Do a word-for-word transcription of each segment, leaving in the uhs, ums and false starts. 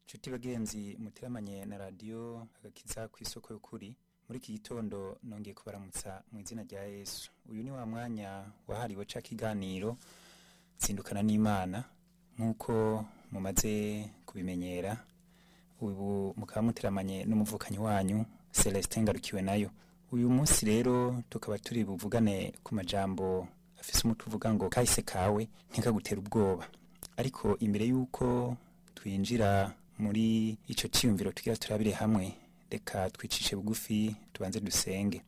Nshuti bagenzi muteramanye na radio agakiza kw'isoko y'ukuri, muri iki gitondo nongeye kubaramutsa mu izina rya Yesu. Uyu ni wa mwanya wahariwe ca kiganiro zindukana n'Imana, nk'uko mumaze kubimenyera. Ubu mukaba muteramanye n'umuvukanyi wanyu Celestin Ngarukiwe nayo. Uyu munsi rero tukaba turi buvugane ku majambo afise umuti uvuga ngo kahise kawe ntikagutera ubwoba. Ariko imbere yuko twinjira muri ico ciyumviro tugira turabire hamwe, reka twicishe bugufi tubanze dusenge.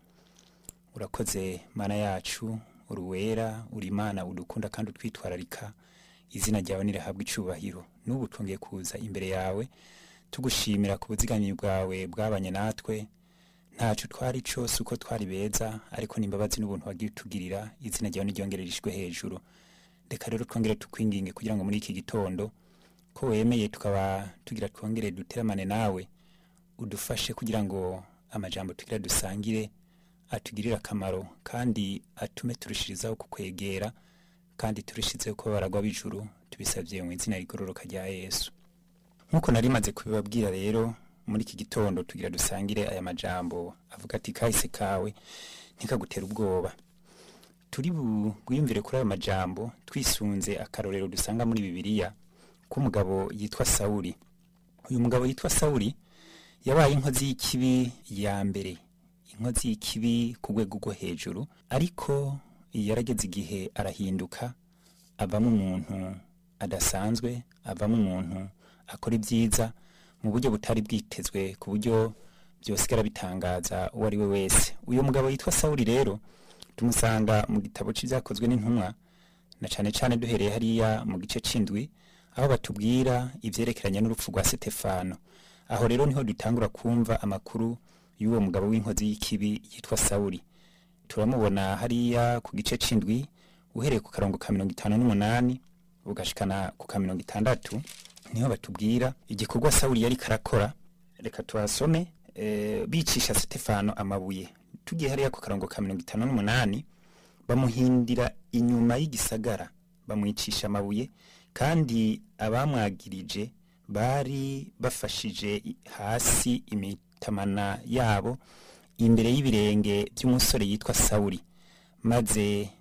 Urakoze Mana yacu, uruwera, uri Imana udukunda kandi utwitwararika, izina ryawe nirahabwa icubahiro. N'ubu twongeye kuza imbere yawe tugushimira ku buziganyi bwawe bwabanye natwe. Ntaco twari cose uko twari beza, ariko n'imbabazi n'ubuntu wagiye utugirira, izina ryawe niryongererishwe hejuru. Reka rero twongere tukwinginge kugira ngo muri iki gitondo ko wemeye tukaba tugira twongere duteramane nawe, udufashe kugira ngo amajambo tugira dusangire atugirira akamaro kandi atume turushirizaho kukwegera kandi turushizeho kuba baragwa b'ijuru, tubisavye mu izina rigororoka rya Yesu. Nkuko nari maze kubibabwira rero, muri iki gitondo tugira dusangire aya majambo avuga ati kahise kawe ntikagutera ubwoba. Turi bwiyumvire kuri aya majambo twisunze akarorero dusanga muri Bibiliya k'umugabo yitwa Sawuli. Uyu mugabo yitwa Sawuli yabaye inkozi y'ikibi ya mbere, inkozi y'ikibi ku rwego rwo hejuru, ariko yarageze igihe arahinduka, avamo umuntu adasanzwe, avamo umuntu akora ibyiza mu buryo butari bwitezwe, ku buryo byosigara bitangaza uwo ari we wese. Uyu mugabo yitwa Sawuli rero tumusanga mu gitabo c'ivyakozwe n'intumwa, na cane cane duhereye hariya mu gice c'indwi aho batubwira ivyerekeranye n'urupfu rwa Stefano. Aho rero niho dutangura kumva amakuru y'uwo mugabo w'inkozi y'ikibi yitwa Sawuli. Turamubona hariya ku gice c'indwi uhereye ku karongo ka mirongo itanu n'umunani ugashikana ku ka mirongo itandatu, niho batubwira igikorwa Sawuli yari karakora. Reka tuhasome e, bicisha Stefano amabuye. Tugiye hariya ku karongo ka mirongo itanu n'umunani, bamuhindira inyuma y'igisagara bamwicisha amabuye, kandi abamwagirije bari bafashije hasi imitamana yabo imbere y'ibirenge by'umusore yitwa Sawuli. Maze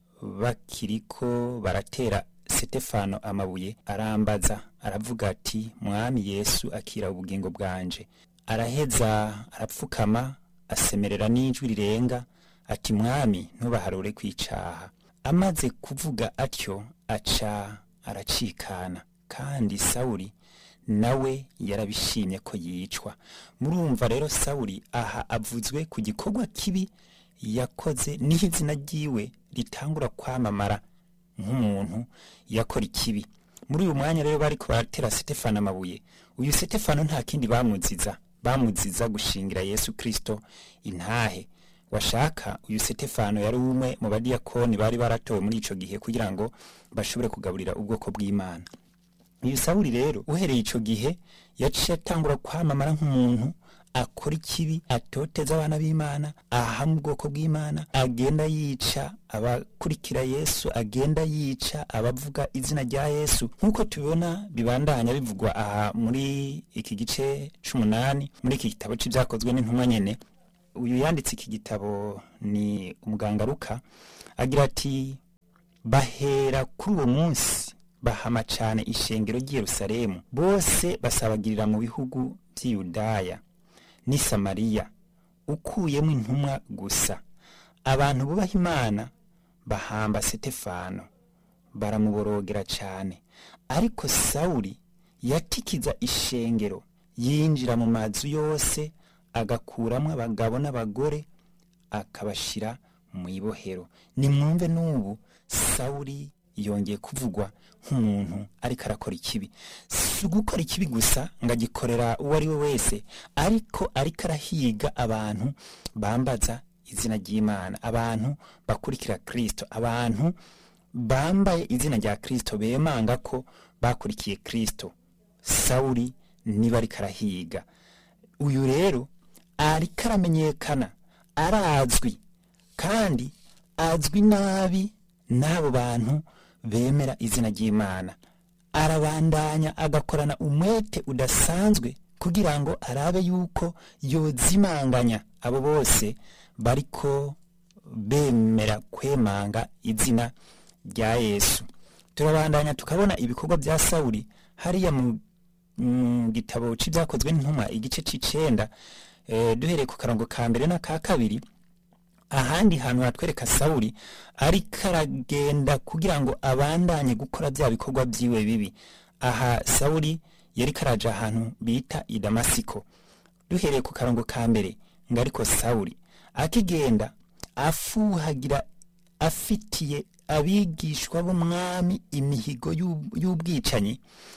bakiriko baratera Stefano amabuye, arambaza aravuga ati, Mwami Yesu akira ubugingo bwanje. Araheza arapfukama asemerera n'ijwi rirenga ati, Mwami ntubaharure kwicaha. Amaze kuvuga atyo aca aracikana, kandi Sawuli nawe yarabishimye ko yicwa. Murumva rero Sawuli aha avuzwe ku gikorwa kibi yakoze, niho izina ryiwe ritangura kwamamara nk'umuntu yakora ikibi. Muri uyu mwanya rero bariko baratera Stefano amabuye. Uyu Stefano nta kindi bamuziza, bamuziza gushingira Yesu Kristo intahe. Washaka uyu Stefano yari umwe mu badiyakoni bari baratowe muri ico gihe kugira ngo bashobore kugaburira ubwoko bw'Imana. Uyu Sawuli rero uhereye ico gihe yaciye atangura kwamamara nk'umuntu akora ikibi, atoteza abana b'Imana, aha mu bwoko bw'Imana, agenda yica abakurikira Yesu, agenda yica abavuga izina rya Yesu. Nkuko tubibona bibandanya bivugwa aha muri iki gice c'umunani muri iki gitabo c'ivyakozwe n'intumwa nyene. Uyu yanditse iki gitabo ni umuganga Luka, agira ati, bahera kuri uwo munsi bahama cane ishengero ry'i Yerusalemu, bose basabagirira mu bihugu vy'i Yudaya ni Samariya, ukuyemo intumwa gusa. Abantu bubaha Imana bahamba Stefano, baramuborogera cane. Ariko Sawuli yatikiza ishengero, yinjira mu mazu yose, agakuramwo abagabo n'abagore, akabashira mu ibohero. Nimwumve n'ubu Sawuli yongeye kuvugwa nk'umuntu ariko arakora ikibi. Si gukora ikibi gusa ngo agikorera uwo ari we wese, ariko ariko arahiga abantu bambaza izina ry'Imana, abantu bakurikira Kristo, abantu bambaye izina rya Kristo, bemanga ko bakurikiye Kristo. Sawuli niba ariko arahiga. Uyu rero ariko aramenyekana, arazwi, kandi azwi nabi n'abo bantu bemera izina ry'Imana. arabandanya agakorana umwete udasanzwe kugira ngo arabe yuko yozimanganya abo bose bariko bemera kwemanga izina rya Yesu. Turabandanya tukabona ibikorwa bya Sawuli hariya mu mm, gitabo c'ibyakozwe n'intumwa igice c'icenda, eh, duhereye ku karongo ka mbere na ka kabiri. Ahandi hantu hatwereka Sawuli ariko aragenda kugira ngo abandanye gukora bya bikorwa byiwe bibi. Aha Sawuli yari karaja ahantu bita i Damasiko. Duhereye ku karongo ka mbere ngo ariko Sawuli akigenda afuhagira afitiye abigishwa b'umwami imihigo y'ubwicanyi,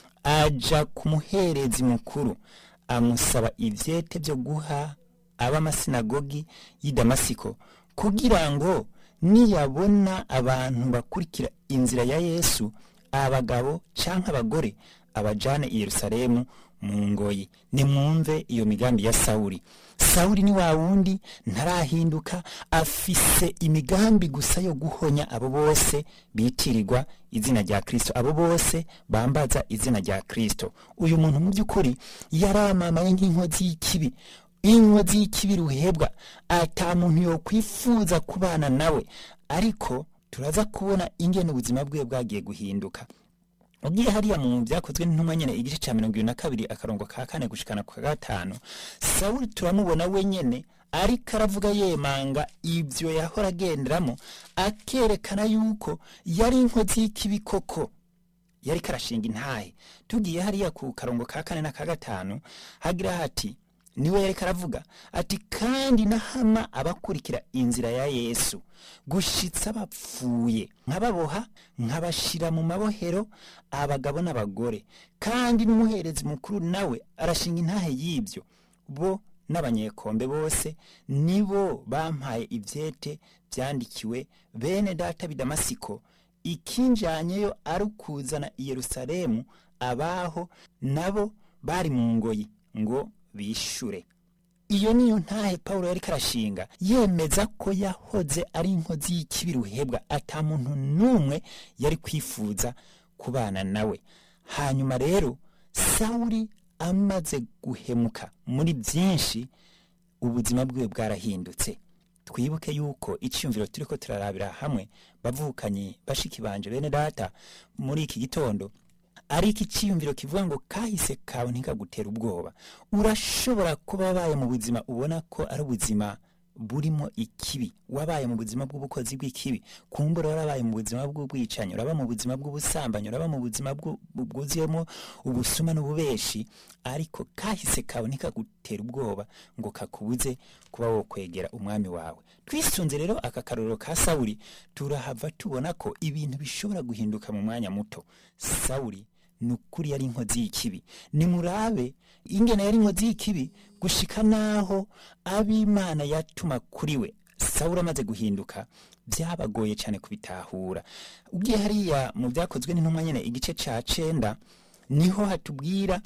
aja ku muherezi mukuru amusaba ivyete byo guha abamasinagogi y'i Damasiko kugira ngo niyabona abantu bakurikira inzira ya Yesu, abagabo canke abagore, abajane i Yerusalemu mu ngoyi. Nimwumve iyo migambi ya Sawuli. Sawuli ni wa wundi ntarahinduka, afise imigambi gusa yo guhonya abo bose bitirirwa izina rya Kristo, abo bose bambaza izina rya Kristo. Uyu muntu mu by'ukuri yaramamaye nk'inkozi y'ikibi, inkozi y'ikibi ruhebwa, ata muntu yo kwifuza kubana nawe. Ariko turaza kubona ingene ubuzima bwe bwagiye guhinduka. Ugiye hariya mu byakozwe n'intumwa nyene igice ca mirongo ibiri na kabiri akarongo ka kane gushikana ku gatanu, Sawuli turamubona wenyene ariko aravuga yemanga ibyo yahora agenderamo, akerekana yuko yari inkozi y'ikibi koko, yari karashinga intahe. Tugiye hariya ku karongo ka kane na ka gatanu hagira hati, niwe yari karavuga ati kandi nahama abakurikira inzira ya Yesu gushitsa bapfuye, nkababoha nkabashira mu mabohero abagabo n'abagore, kandi n'umuherezi mukuru nawe arashinga intahe y'ibyo. Bo n'abanyekombe bose nibo bampaye ivyete byandikiwe bene data b'i Damasiko, ikinjanyeyo arukuzana i Yerusalemu abaho nabo bari mu ngoyi ngo bishure. Iyo niyo ntahe Paulo yari karashinga, yemeza ko yahoze ari inkozi y'ikibi ruhebwa, ata muntu numwe yari kwifuza kubana nawe. Hanyuma rero Sawuli amaze guhemuka muri byinshi, ubuzima bwe bwarahindutse. Twibuke yuko icyumviro turiko turarabira hamwe bavukanye bashiki banje bene data muri iki gitondo ari iki cyumviro kivuga ngo kahise kawe ntikagutera ubwoba. Urashobora kuba wabaye mu buzima ubona ko ari ubuzima burimo ikibi, wabaye mu buzima bw'ubukozi bw'ikibi, kumbura warabaye mu buzima bw'ubwicanyi, uraba mu buzima bw'ubusambanyi, uraba mu buzima bwuzuyemo ubusuma n'ububeshi, ariko kahise kawe ntikagutera ubwoba ngo kakubuze kuba wo kwegera umwami wawe. Twisunze rero aka karorero ka Sawuli, turahava tubona ko ibintu bishobora guhinduka mu mwanya muto. Sawuli nukuri yari inkozi y'ikibi. Nimurabe ingene yari inkozi y'ikibi gushika naho ab'Imana yatuma kuri we. Sawuli amaze guhinduka byabagoye cyane kubitahura. Ugiye hariya mu byakozwe n'intumwa nyene igice ca cenda niho hatubwira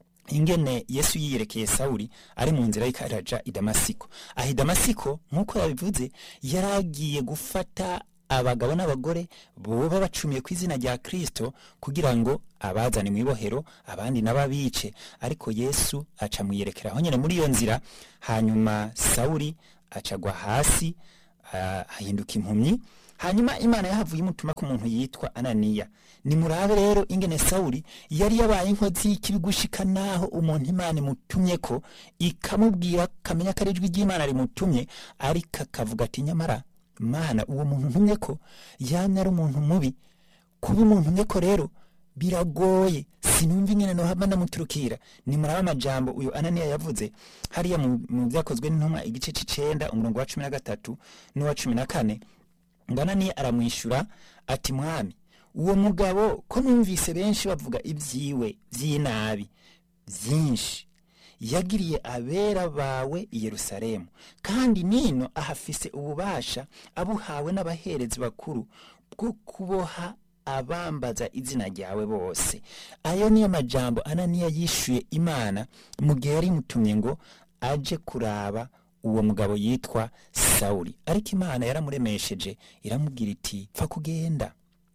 ingene Yesu yiyerekeye Sawuli ari mu nzira y'ikaraja i Damasiko. Ahi Damasiko nkuko yabivuze yaragiye gufata abagabo n'abagore boba bacumiye ku izina rya Kristo kugira ngo abazane mu ibohero, abandi nababice. Ariko Yesu aca muyerekera aho nyene muri iyo nzira, hanyuma Sawuli acagwa hasi ahinduka impumyi. Hanyuma Imana yahavuye imutuma ku muntu yitwa Ananiya. Nimurabe rero ingene Sawuli yari yabaye inkozi y'ikibi gushika naho umuntu Imana imutumye ko ikamubwira kamenya ko ari ijwi ry'Imana rimutumye, ariko akavuga ati nyamara Mana uwo muntu ntumye ko yamye ari umuntu mubi. Kuba umuntu ntumye ko rero biragoye, sinumva ingene no haba namuturukira. Nimuraba amajambo uyo Ananiya yavuze hariya mu byakozwe n'intumwa igice c'icenda umurongo wa cumi na gatatu n'uwa cumi na kane. Ananiya aramwishura ati mwami, uwo mugabo ko numvise benshi bavuga ibyiwe by'inabi byinshi yagiriye abera bawe i Yerusalemu, kandi nino ahafise ububasha abuhawe n'abaherezi bakuru bwo kuboha abambaza izina ryawe bose. Ayo niyo majambo Ananiya yishuye Imana mu gihe yari mutumye ngo aje kuraba uwo mugabo yitwa Sawuli. Ariko Imana yaramuremesheje iramubwira iti pfa kugenda, kandi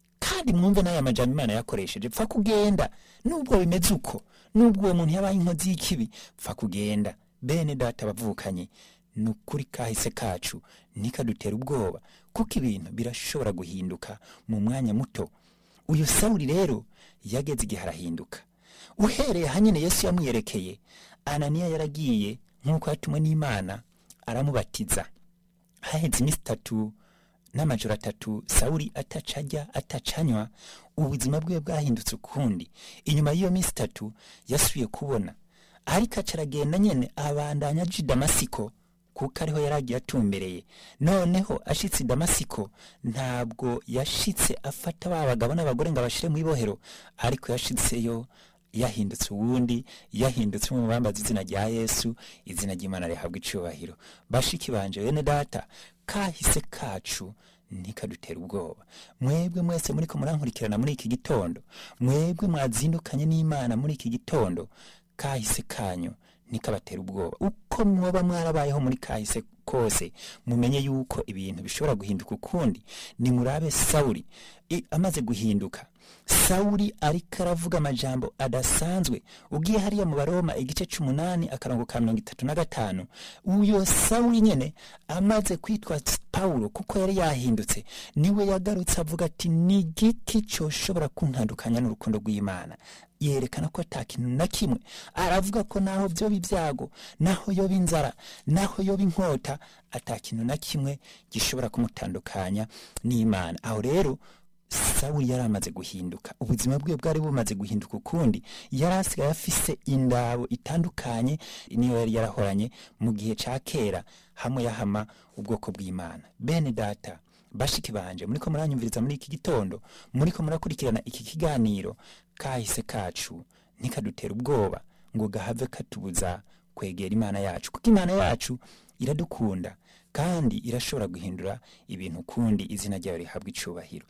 kandi mwumve n'aya majambo Imana yakoresheje, pfa kugenda nubwo bimeze uko, nubwo uwo muntu yabaye inkozi y'ikibi, pfa kugenda. Bene data bavukanye, nukuri kahise kacu nikadutera ubwoba, kuko ibintu birashobora guhinduka mu mwanya muto. Uyu Sawuli rero yageze igihe arahinduka. Uhereye hanyine Yesu yamwiyerekeye, Ananiya yaragiye nk'uko yatumwe n'Imana aramubatiza. Haheze iminsi itatu n'amajoro atatu Sawuli atacajya atacanywa, ubuzima bwe bwahindutse ukundi. Inyuma y'iyo minsi itatu yasubiye kubona, ariko acaragenda nyene abandanya aja i Damasiko, kuko ariho yaragiye atumbereye. Noneho ashitse i Damasiko, ntabwo yashitse afata ba bagabo n'abagore ngo abashire mu ibohero, ariko yashitseyo yahindutse uwundi, yahindutse mu bambaza izina rya Yesu, izina ry'Imana rihabwa icubahiro. Bashiki banje, bene data, kahise kacu ntikadutera ubwoba. Mwebwe mwese muriko murankurikirana muri iki gitondo, mwebwe mwazindukanye n'Imana muri iki gitondo, kahise kanyu nikabatera ubwoba. Uko mwoba mwarabayeho muri kahise kose, mumenye yuko ibintu bishobora guhinduka ukundi. Ni murabe Sawuli amaze guhinduka. Sawuli ariko aravuga amajambo adasanzwe. Ugiye hariya mu Baroma igice c'umunani akarongo ka mirongo itatu na gatanu, uyo Sawuli nyene amaze kwitwa Paulo kuko yari yahindutse, niwe yagarutse avuga ati ni giki coshobora kuntandukanya n'urukundo rw'Imana. Yerekana ko atakintu na kimwe. Aravuga ko naho byo bibyago, naho yo binzara, naho yo binkota, atakintu na kimwe gishobora kumutandukanya n'Imana. Aho rero Sawuli yaramaze guhinduka, ubuzima bwe bwari bumaze guhinduka ukundi. Yarasigaye afise indabo itandukanye niyo yari yarahoranye mu gihe ca kera, hamwe yahama ubwoko bw'Imana. Bene data bashiki banje, muriko muranyumviriza muri iki gitondo, muriko murakurikirana iki kiganiro, kahise kacu nikadutera ubwoba ngo gahave katubuza kwegera Imana yacu, kuko Imana yacu iradukunda kandi irashobora guhindura ibintu kundi, izina ryayo rihabwa icubahiro.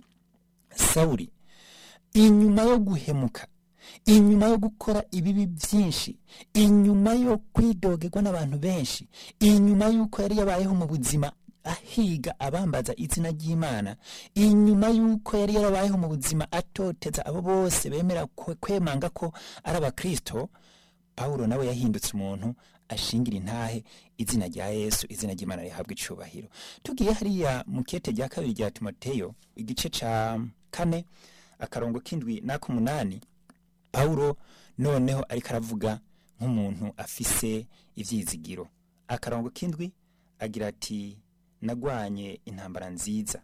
Sawuli inyuma yo guhemuka, inyuma yo gukora ibibi byinshi, inyuma yo kwidogerwa n'abantu benshi, inyuma yuko yari yabayeho mu buzima ahiga abambaza izina ry'Imana, inyuma yuko yari yarabayeho mu buzima atoteza abo bose bemera kwemanga ko ari abakristo, Paulo nawe yahindutse umuntu ashingira intahe izina rya Yesu, izina ry'Imana rihabwa icubahiro. Tugiye hariya mu kete rya kabiri rya Timoteyo igice ca kane akarongo kindwi n'akumunani, Paulo noneho ariko aravuga nk'umuntu afise ivyizigiro. Akarongo kindwi agira ati, nagwanye intambara nziza,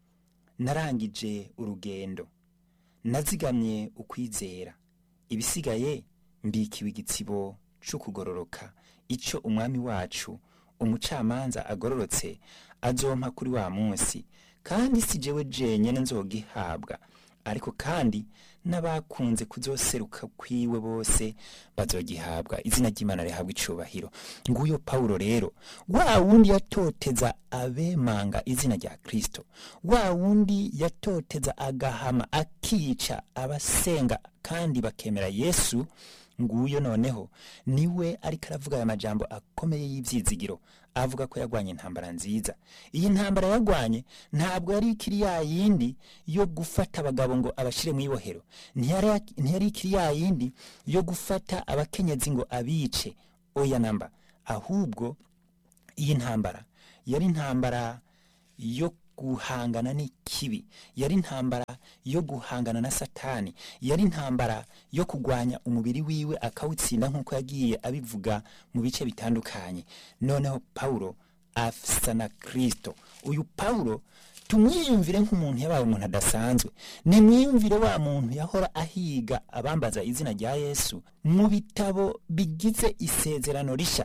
narangije urugendo, nazigamye ukwizera, ibisigaye mbikiwe igitsibo c'ukugororoka, ico umwami wacu umucamanza agororotse azompa kuri wa munsi. Kandi si jewe jenyene nzogihabwa, ariko kandi n'abakunze kuzoseruka kwiwe bose bazogihabwa, izina ry'Imana rihabwa icubahiro. Nguyo Paulo rero, wa wundi yatoteza abemanga izina rya Kristo, wa wundi yatoteza agahama akica abasenga kandi bakemera Yesu, nguyo noneho niwe ariko aravuga aya majambo akomeye y'ivyizigiro, avuga ko yagwanye intambara nziza. Iyi ntambara yagwanye ntabwo yari ikiri ya yindi yo gufata abagabo ngo abashire mu ibohero, ntiyari ntiyari ikiri ya yindi yo gufata abakenyezi ngo abice, oya namba. Ahubwo iyi ntambara yari intambara yo guhangana n'ikibi, yari intambara yo guhangana na Satani, yari intambara yo kugwanya umubiri wiwe akawutsinda nk'uko yagiye abivuga mu bice bitandukanye. Noneho Paulo afisa na Kristo. Uyu Paulo tumwiyumvire nk'umuntu yabaye umuntu adasanzwe, ni mwiyumvire wa muntu yahora ahiga abambaza izina rya Yesu mu bitabo bigize isezerano risha.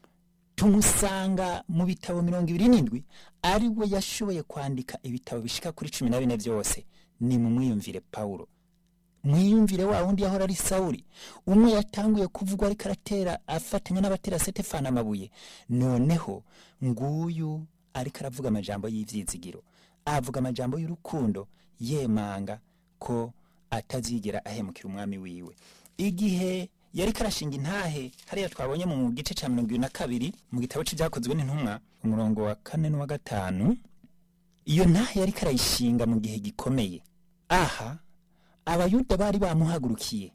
Tumusanga mu bitabo mirongo ibiri n'indwi, ari we yashoboye kwandika ibitabo bishika kuri cumi na bine byose. Ni mu mwiyumvire Paulo, mwiyumvire wa wundi yahora ari Sawuli, umwe yatanguye kuvugwa ariko aratera afatanya n'abatera Stefano amabuye. Noneho nguyu ariko aravuga amajambo y'ivyizigiro, avuga amajambo y'urukundo, yemanga ko atazigera ahemukira umwami wiwe. Igihe yari karashinga intahe hariya twabonye mu gice ca mirongo ibiri na kabiri mu gitabo c'ivyakozwe n'intumwa umurongo wa kane n'uwa gatanu, iyo ntahe yari karayishinga mu gihe gikomeye. aha abayuda bari bamuhagurukiye,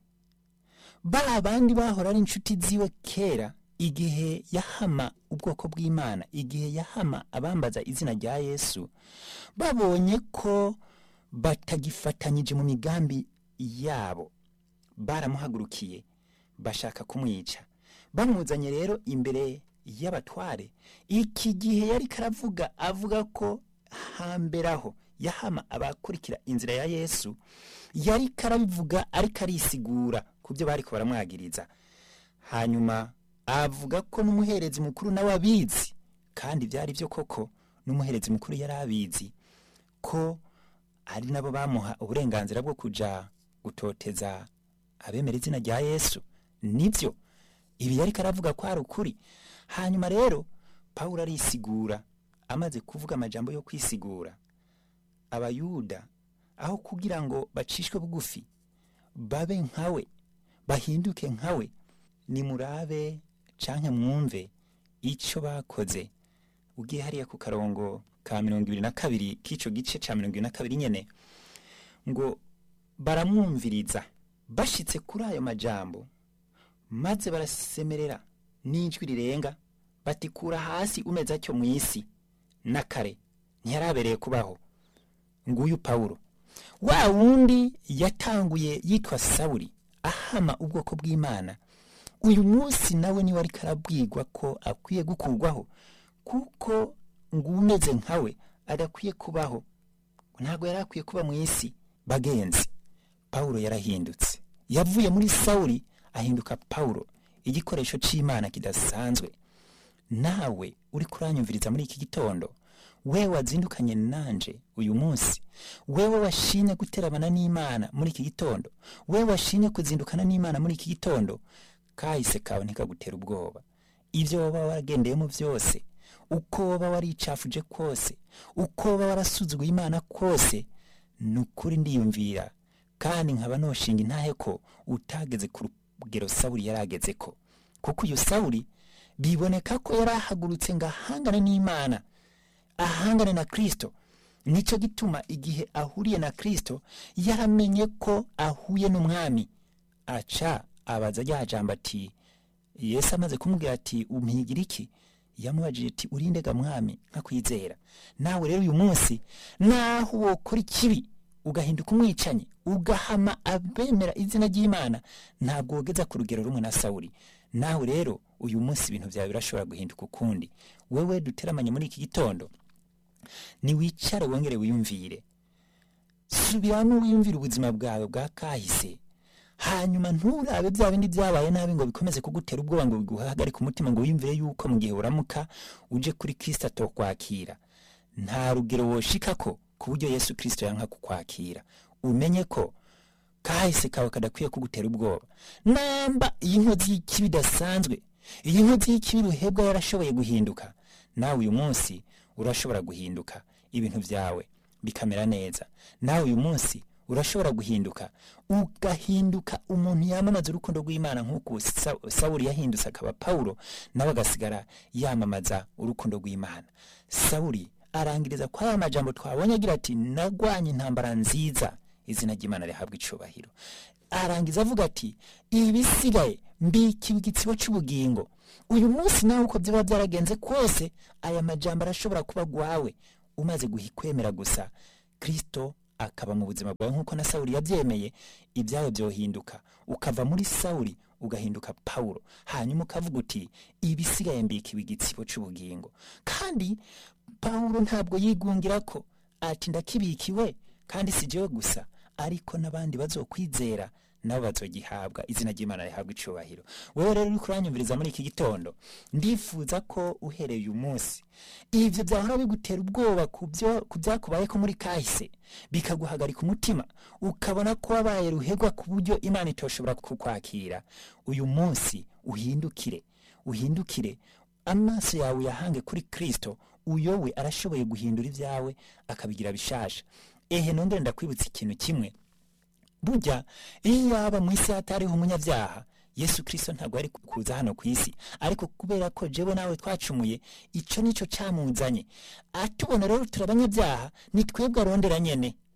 ba bandi bahora ari inshuti ziwe kera igihe yahama ubwoko bw'Imana, igihe yahama abambaza izina rya Yesu, babonye ko batagifatanyije mu migambi yabo, baramuhagurukiye bashaka kumwica. Bamuzanye rero imbere y'abatware. Iki gihe yari karavuga avuga ko hamberaho yahama abakurikira inzira ya Yesu, yari karabivuga ariko arisigura kubyo bari ko baramwagiriza. Hanyuma avuga ko n'umuherezi mukuru nawe abizi, kandi byari byo koko, n'umuherezi mukuru yari abizi ko ari nabo bamuha uburenganzira bwo kuja gutoteza abemera izina rya Yesu. Nibyo ibi yari karavuga ko ari ukuri. Hanyuma rero Pawulo arisigura. Amaze kuvuga amajambo yo kwisigura, abayuda aho kugira ngo bacishwe bugufi babe nkawe, bahinduke nkawe, nimurabe canke mwumve ico bakoze. Ugiye hariya ku karongo ka mirongo ibiri na kabiri k'ico gice ca mirongo ibiri na kabiri nyene, ngo baramwumviriza. Bashitse kuri ayo majambo maze barasemerera n'ijwi rirenga bati, kura hasi umeze atyo mw'isi, na kare ntiyarabereye kubaho. Nguyu Pawulo, wa wundi yatanguye yitwa Sawuli ahama ubwoko bw'Imana, uyu munsi nawe ni wari karabwirwa ko akwiye gukurwaho, kuko ngumeze nkawe adakwiye kubaho, ntago yarakwiye kuba mu isi. Bagenzi, Pawulo yarahindutse, yavuye muri Sawuli ahinduka Pawulo, igikoresho c'Imana kidasanzwe. Nawe uri kuranyumviriza muri iki gitondo, wewe wazindukanye nanje uyu munsi, wewe washimye guterabana n'Imana muri iki gitondo, wewe washimye kuzindukana n'Imana muri iki gitondo, kahise kawe ntikagutera ubwoba. Ivyo waba waragendeyemo vyose, uko waba waricafuje kose, uko waba warasuzuguye Imana kose, nukuri ndiyumvira kandi nkaba noshinga intahe ko utageze ku rugero Sawuli yaragezeko. Kuko uyu Sawuli biboneka ko yarahagurutse ngahangana n'Imana, ahangane na Kristo. Nico gituma igihe ahuriye na Kristo yaramenye ko ahuye n'umwami. Aca abaza rya jambo ati, Yesu amaze kumubwira ati, umpigira iki? Yamubajije ati, urindega mwami nkakwizera. Nawe rero uyu munsi naho wokora ikibi ugahinduka umwicanyi, ugahama abemera izina ry'Imana, ntabwo wogeza ku rugero rumwe na Sawuli. Nawe rero uyu munsi ibintu byawe birashobora guhinduka ukundi. Wewe duteramanye muri iki gitondo, ni wicare wongere wiyumvire, subiramo wiyumvire ubuzima bwawe bwa kahise. Hanyuma nturabe bya bindi byabaye nabi ngo bikomeze kugutera ubwoba, ngo biguhagarike umutima, ngo wiyumvire yuko mu gihe uramuka uje kuri Kristo atokwakira, nta rugero woshika ko ku buryo Yesu Kristo yanka kukwakira. Umenye ko kahise kawe kadakwiye kugutera ubwoba. Namba iyi nkozi y'ikibi dasanzwe, iyi nkozi y'ikibi ruhebwa yarashoboye guhinduka, nawe uyu munsi urashobora guhinduka, ibintu byawe bikamera neza. Nawe uyu munsi urashobora guhinduka, ugahinduka umuntu yamamaza urukundo rw'Imana nk'uko Sawuli yahindutse akaba Pawulo, nawe agasigara yamamaza urukundo rw'Imana. Sawuli arangiriza kwa aya majambo twabonye agira ati, nagwanye intambara nziza, izina ry'Imana rihabwa icubahiro. Arangiza avuga ati, ibisigaye mbikiwe igitsibo c'ubugingo. Uyu munsi nawe uko byaba byaragenze kose, aya majambo arashobora kuba gwawe umaze guhikwemera gusa Kristo akaba mu buzima bwawe nk'uko na Sawuli yabyemeye. Ibyawe byohinduka, ukava muri Sawuli ugahinduka Pawulo. Hanyuma ukavuga uti, ibisigaye mbikiwe igitsibo c'ubugingo. Kandi Pawulo ntabwo yigungira ko ati ndakibikiwe, kandi si jewe gusa, ariko n'abandi bazokwizera nabo bazogihabwa, izina ry'Imana rihabwa icubahiro. Wewe rero uri kuranyumviriza muri iki gitondo, ndifuza ko uhereye uyu munsi ivyo byahora bigutera ubwoba kubyo kubyakubaye ko muri kahise bikaguhagarika umutima, ukabona ko wabaye ruhegwa ku buryo Imana itoshobora kukwakira. Uyu munsi uhindukire, uhindukire amaso yawe yahange kuri Kristo. Uyowe arashoboye guhindura ibyawe akabigira bishasha. Ehe nongere ndakwibutsa ikintu kimwe, burya iyo yaba mu isi hatariho umunyabyaha, Yesu Kristo ntabwo ari kuza hano ku isi, ariko kubera ko jewe nawe twacumuye, ico nico camuzanye. Atubona rero turabanyabyaha, ni twebwe arondera nyene,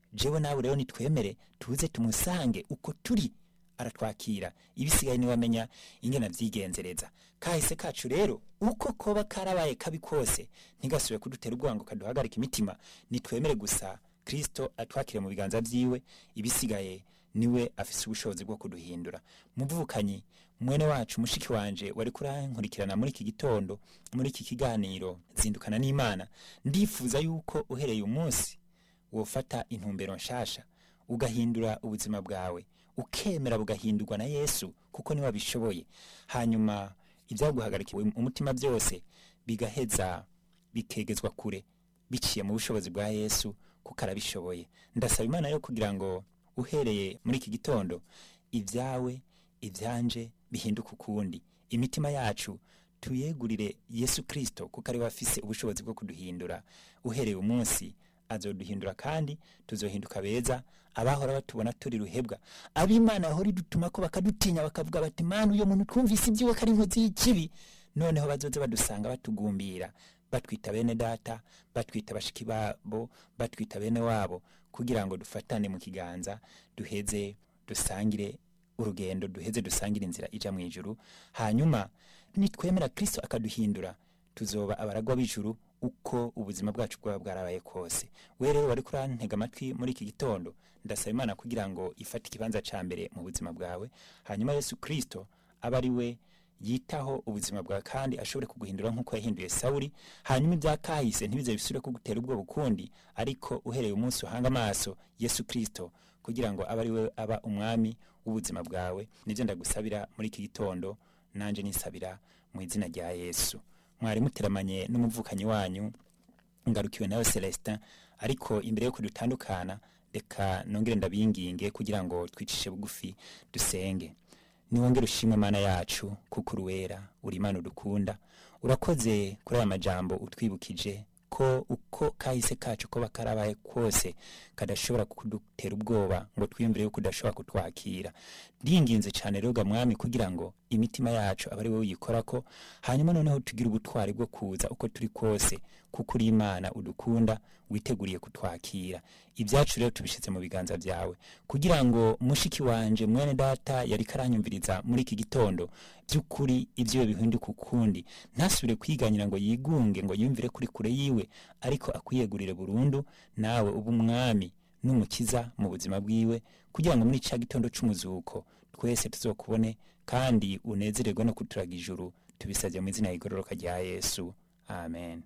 jewe nawe rero nitwemere tuze tumusange uko turi, aratwakira. Ibisigaye ni wamenya ingena vyigenzereza. Kahise kacu rero uko koba karabaye kabi kose ntigasubire kudutera ubwango kaduhagarika imitima, nitwemere gusa Kristo atwakire mu biganza vyiwe. Ibisigaye niwe afise ubushobozi bwo kuduhindura. Muvukanyi mwene wacu mushiki wanje wari kurankurikirana muri iki gitondo, muri iki kiganiro zindukana n'Imana, ndifuza yuko uhereye umunsi wofata intumbero nshasha ugahindura ubuzima bwawe, ukemera bugahindurwa na Yesu kuko niwe abishoboye. Hanyuma ibyaguhagarikiwe umutima byose bigaheza bikegezwa kure biciye mu bushobozi bwa Yesu kuko arabishoboye. Ndasaba Imana yo kugira ngo uhereye muri iki gitondo ibyawe ibyanje bihinduka ukundi, imitima yacu tuyegurire Yesu Kristo kuko ari wafise ubushobozi bwo kuduhindura. Uhereye umunsi azoduhindura kandi tuzohinduka beza, abahora batubona turi ruhebwa, ab'Imana hori dutuma ko bakadutinya bakavuga bati Mana uyo muntu twumvise ibyiwe kari inkozi y'ikibi, noneho bazoze badusanga batugumbira, batwita bene data, batwita bashiki babo, batwita bene wabo, kugira ngo dufatane mu kiganza duheze dusangire urugendo, duheze dusangire inzira ija mu ijuru. Hanyuma nitwemera Kristo akaduhindura tuzoba abaragwa b'ijuru uko ubuzima bwacu bwa bwarabaye kose. We rero wari kurantega amatwi muri iki gitondo, ndasaba Imana kugira ngo ifate ikibanza ca mbere mu buzima bwawe, hanyuma Yesu Kristo aba ari we yitaho ubuzima bwawe kandi ashobore kuguhindura nk'uko yahinduye Sawuli. Hanyuma ibyakahise ntibize bisubire kugutera ubwo bukundi, ariko uhereye umunsi uhanga amaso Yesu Kristo kugira ngo aba ari we aba umwami w'ubuzima bwawe. Nivyo ndagusabira muri iki gitondo, nanje nisabira mu izina rya Yesu. Mwari muteramanye n'umuvukanyi wanyu ngarukiwe nawe Celestin, ariko imbere yo kudutandukana reka nongere ndabinginge kugira ngo twicishe bugufi dusenge. Niwongere ushimwe Mana yacu kuko uruwera, uri Imana udukunda. Urakoze kuri aya majambo utwibukije ko uko kahise kacu ko bakarabaye kose kadashobora kudutera ubwoba ngo twiyumvire yuko udashobora kutwakira. Ndinginze cyane rero Mwami kugira ngo imitima yacu abari wowe uyikorako, hanyuma noneho tugira ubutwari bwo kuza uko turi kose kuko uri Imana udukunda, witeguriye kutwakira. Ibyacu rero tubishize mu biganza byawe kugira ngo mushiki wanje mwene data yari karanyumviriza muri iki gitondo by'ukuri ibyo bihinduka ukundi, ntasubire kwiganyira ngo yigunge ngo yumvire kuri kure yiwe, ariko akwiyegurire burundu nawe ubu mwami n'umukiza mu buzima bwiwe, kugira ngo muri cya gitondo c'umuzuko twese tuzokubone kandi unezererwe no kuturaga ijuru. Tubisabye mu izina y'igororoka rya Yesu, amen.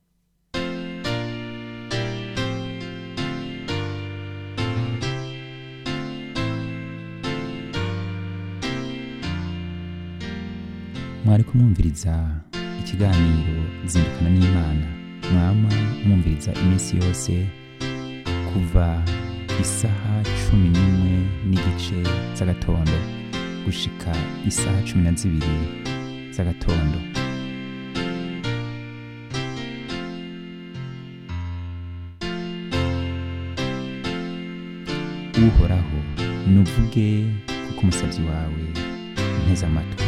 Mwari kumwumviriza ikiganiro zindukana n'Imana, mwama mwumviriza iminsi yose kuva isaha cumi n'imwe n'igice z'agatondo gushika isaha cumi na zibiri z'agatondo. Uhoraho nuvuge kuko umusavyi wawe nteze amatwi.